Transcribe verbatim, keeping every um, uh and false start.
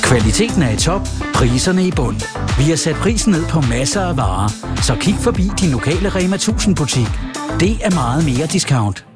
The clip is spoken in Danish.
Kvaliteten er i top, priserne i bund. Vi har sat prisen ned på masser af varer, så kig forbi din lokale Rema tusind butik. Det er meget mere discount.